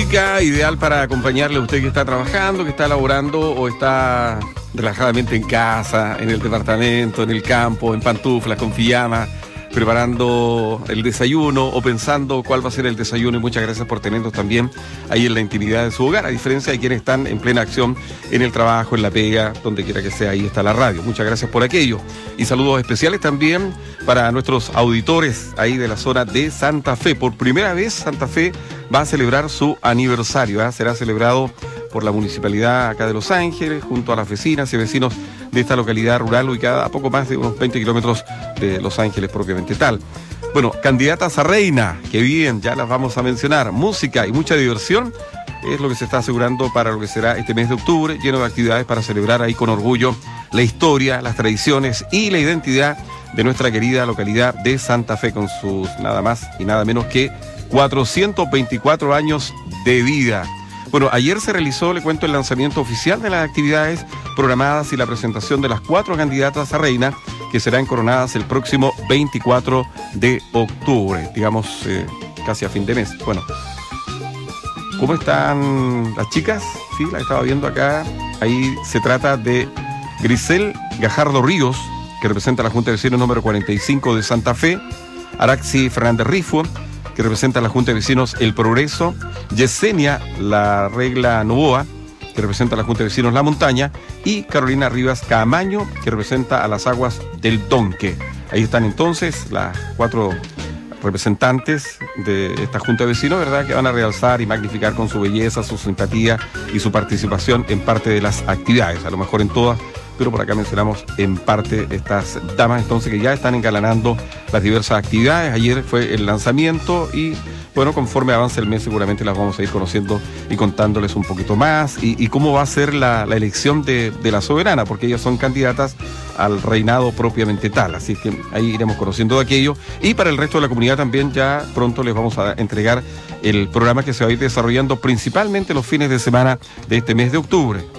música ideal para acompañarle a usted que está trabajando, que está laborando o está relajadamente en casa, en el departamento, en el campo, en pantuflas, con pijama, preparando el desayuno o pensando cuál va a ser el desayuno. Y muchas gracias por tenernos también ahí en la intimidad de su hogar, a diferencia de quienes están en plena acción en el trabajo, en la pega, donde quiera que sea, ahí está la radio. Muchas gracias por aquello. Y saludos especiales también para nuestros auditores ahí de la zona de Santa Fe. Por primera vez Santa Fe va a celebrar su aniversario, ¿eh? Será celebrado por la municipalidad acá de Los Ángeles, junto a las vecinas y vecinos de esta localidad rural ubicada a poco más de unos 20 kilómetros de Los Ángeles propiamente tal. Bueno, candidatas a reina, que bien, ya las vamos a mencionar. Música y mucha diversión es lo que se está asegurando para lo que será este mes de octubre, lleno de actividades para celebrar ahí con orgullo la historia, las tradiciones y la identidad de nuestra querida localidad de Santa Fe, con sus nada más y nada menos que 424 años de vida. Bueno, ayer se realizó, le cuento, el lanzamiento oficial de las actividades programadas y la presentación de las 4 candidatas a reina que serán coronadas el próximo 24 de octubre, digamos casi a fin de mes. Bueno, ¿cómo están las chicas? Sí, las estaba viendo acá. Ahí se trata de Grisel Gajardo Ríos, que representa la Junta de Vecinos número 45 de Santa Fe, Araxi Fernández Rifo, que representa la Junta de Vecinos El Progreso, Yesenia La Regla Novoa, que representa la Junta de Vecinos La Montaña, y Carolina Rivas Camaño, que representa a las Aguas del Donque. Ahí están entonces las 4 representantes de esta Junta de Vecinos, ¿verdad?, que van a realzar y magnificar con su belleza, su simpatía y su participación en parte de las actividades, a lo mejor en todas, pero por acá mencionamos en parte estas damas entonces que ya están engalanando las diversas actividades. Ayer fue el lanzamiento y bueno, conforme avance el mes seguramente las vamos a ir conociendo y contándoles un poquito más y cómo va a ser la elección de la soberana, porque ellas son candidatas al reinado propiamente tal, así que ahí iremos conociendo de aquello. Y para el resto de la comunidad también ya pronto les vamos a entregar el programa que se va a ir desarrollando principalmente los fines de semana de este mes de octubre.